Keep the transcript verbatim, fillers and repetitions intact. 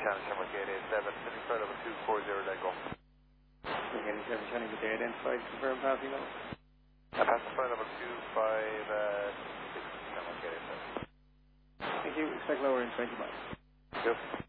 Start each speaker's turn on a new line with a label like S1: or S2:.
S1: Shannon, Shamrock eight eight seven, sending flight level two four zero, let go.
S2: eight seven, Shannon, good day, identified, confirm passing now.
S1: I passed flight level two five six, Shamrock eight eight seven.
S2: Thank you, expect lower in twenty miles.
S1: Yep.